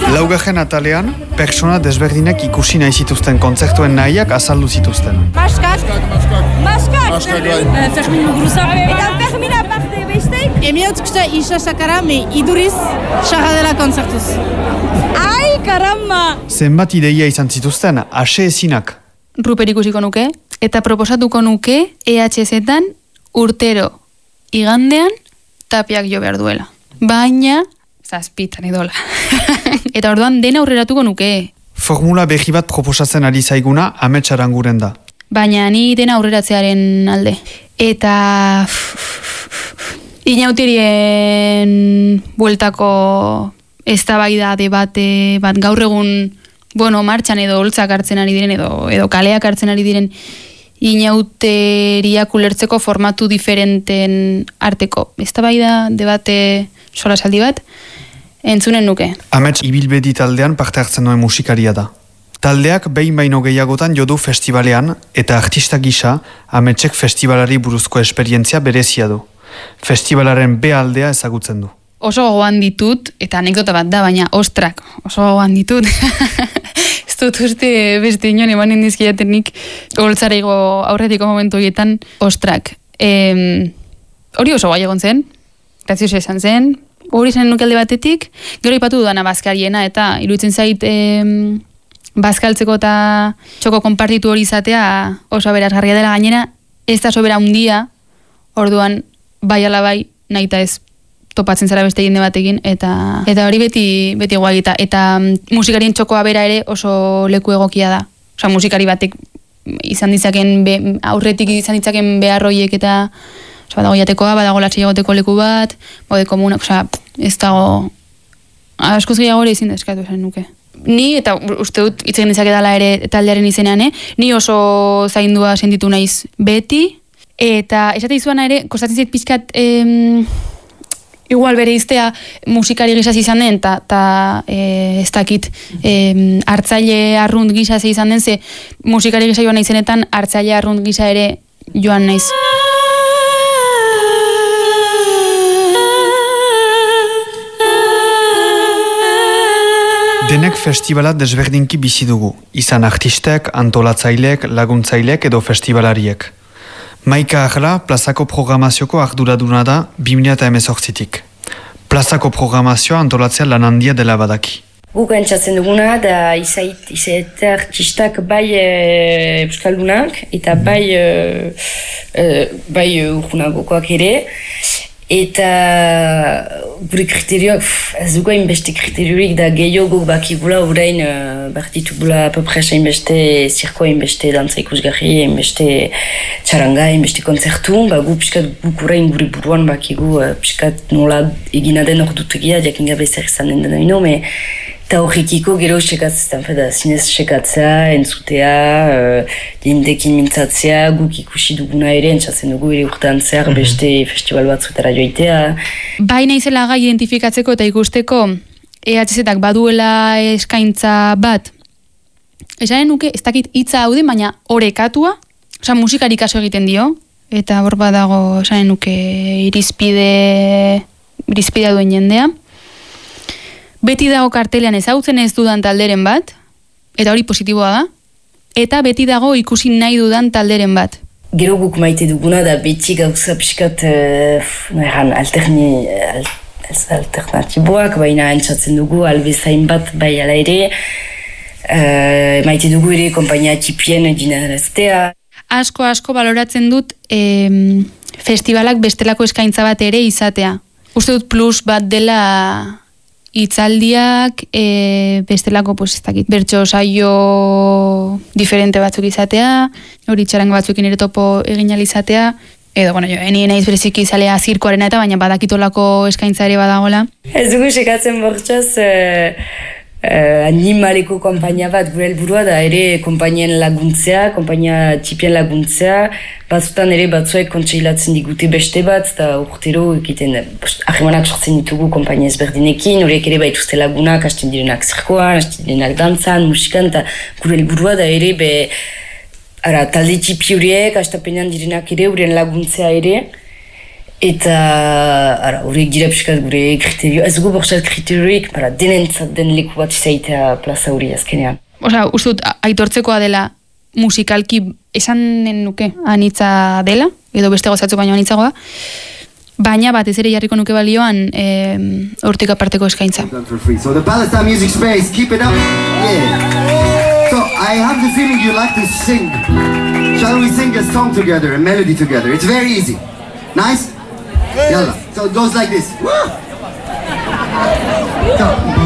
Laugarren atalean, pertsona desberdinak ikusi nahi zituzten kontzertuen nahiak azaldu zituzten. Maskak! Fermin Muguruza. Eta Fermin aparte besteik? Emiot kusta isa sakara, me iduriz sarra dela kontzertuz. Ai, karamba! Zenbat ideia izan zituzten, ase ezinak. Ruper ikusiko nuke, eta proposatuko nuke EHZ-etan urtero igandean tapiak jo behar duela. Baina zazpitan edola. Eta orduan dena aurreratuko nuke. Formula berri bat proposatzen ari zaiguna Amets Aranguren da. Baina ni dena aurreratzearen alde. Eta inauterien bueltako eztabaida debate bat gaur egun martxan edo holtzak hartzen ari diren edo kaleak hartzen ari diren inauteriak ulertzeko formatu diferenten arteko eztabaida debate solasaldi bat entzunen nuke. Amets ibilbedi taldean parte hartzen duen musikaria da. Taldeak behin baino gehiagotan jodu festivalean eta artista gisa Ametsek festivalari buruzko esperientzia berezia du. Festivalaren B aldea ezagutzen du. Oso gogoan ditut, eta anekdota bat da, baina ostrak, oso gogoan ditut. Ez dut uste beste inon emanen dizkiatenik holtzarego aurretiko momentu horietan ostrak. Hori oso gai egon zen, grazioso esan zen, hori zen nuke alde batetik, gero ipatu dudana bazkariena, eta iruditzen zait bazkaltzeko eta txoko konpartitu hori izatea oso aberasgarria dela gainera, ez da sobera handia, orduan bai ala bai nahi eta ez topatzen zara beste jende batekin, eta hori beti guagita. Eta musikarien txokoa bera ere oso leku egokia da. Osa, musikari batek izan ditzaken, aurretik izan ditzaken beharroiek eta badago jatekoa, badago latxe egoteko leku bat, bode komuna, ez dago askoz gehiago ere izin deskatu esan nuke. Ni, eta uste dut hitz egin dezaketala ere taldearen izenean, ni oso zaindua sentitu naiz beti, eta esate izuana ere, kostatzen zait pixkat igual bere iztea musikari gisaz izan den, eta ez dakit hartzaile arrunt gisaz izan den, ze musikari gisa joan naizenetan hartzaile arrunt gisa ere joan naiz. Denek festivala desberdinki bizi dugu, izan artistek, antolatzaileek, laguntzaileek edo festivalariek. Maika Arla plazako programazioko arduraduna da 2018-tik. Plazako programazioa antolatzea lan handia dela badaki. Guk entzatzen duguna da izait artistak bai euskaldunak eta bai urgunagokoak ere. Eta gure kriterioak, ez dugu hainbeste kriteriorik da gehiago bakigula orain bartitugula apopresa hainbeste zirkoa, hainbeste dantza ikusgarri, hainbeste txaranga, hainbeste kontzertu. Gu piskat guk orain gure buruan bakigu piskat nola egina den ordutegia, jakin gabe zer izan den dena ino, eta horrekiko gero sekatzen, zinez sekatzea, entzutea, jendekin mintzatzea, guk ikusi duguna ere, entzatzen dugu ere urtean zehar beste festival batzutara joitea. Baina izela gai identifikatzeko eta ikusteko EHZ-ak baduela eskaintza bat, esanen nuke, ez dakit hitza haude, baina orekatua, oza, musikari kaso egiten dio, eta hor badago, esanen nuke, irizpidea duen jendea. Beti dago kartelean ezagutzen ez dudan talderen bat, eta hori positiboa da, eta beti dago ikusi nahi dudan talderen bat. Gero guk maite duguna da beti gauza piskat alternatiboak, baina entzatzen dugu albezain bat bai ala ere, maite dugu ere kompainia txipien dinaraztea. Asko baloratzen dut festivalak bestelako eskaintza bat ere izatea. Uste dut plus bat dela hitzaldiak, bestelako, ez dakit, bertso saio diferente batzuk izatea, hori txaranga batzuekin ere topo egin izatea, edo, eni naiz bereziki izalea zirkoarena eta baina badakitolako eskaintza ere badagola. Ez dugu sekatzen bortxaz, animaleko kompainia bat gure helburua da ere konpainien laguntzea, kompainia txipien laguntzea, batzutan ere batzuek kontseilatzen digute beste bat, eta urtero egiten ahemanak sortzen ditugu kompainia ezberdinekin, horiek ere baituzte lagunak, hasten direnak zirkoan, hasten direnak dantzan, musikan, eta gure helburua da ere talde txipi horiek, hastapenean direnak ere, horien laguntzea ere, Eta, horiek dira piskat gure kriterio, ez gu bortzat kriterioik, denentzat den leku bat izaitea plaza hori azkenean. Osa, uste dut, aitortzekoa dela musikalki esanen nuke anitza dela, edo beste gozatzu baino anitzagoa, baina batez ere jarriko nuke balioan hortik aparteko eskaintza. So the Palestine Music Space, keep it up. Yeah. So I have the feeling you like to sing. Shall we sing a song together, a melody together? It's very easy. Nice? Yalla. So it goes like this. So